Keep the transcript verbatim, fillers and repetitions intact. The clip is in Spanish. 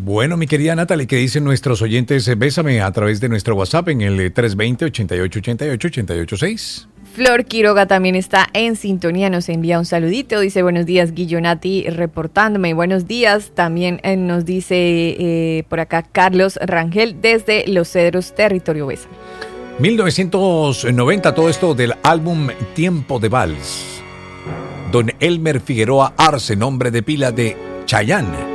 Bueno, mi querida Natalie, ¿qué dicen nuestros oyentes? Bésame a través de nuestro WhatsApp en el tres dos cero, ochenta y ocho ochenta y ocho, ochenta y ocho seis. Flor Quiroga también está en sintonía, nos envía un saludito, dice buenos días Guillonati reportándome, buenos días, también eh, nos dice eh, por acá Carlos Rangel desde Los Cedros, territorio Bésame. mil novecientos noventa, todo esto del álbum Tiempo de Vals. Don Elmer Figueroa Arce, nombre de pila de Chayanne.